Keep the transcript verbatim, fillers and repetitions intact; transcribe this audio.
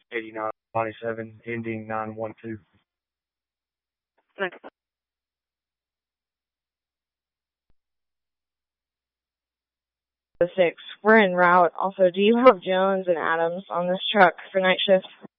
eighty-nine ninety-seven, ending nine one two. Next. Six. We're en route. Also, do you have Jones and Adams on this truck for night shift?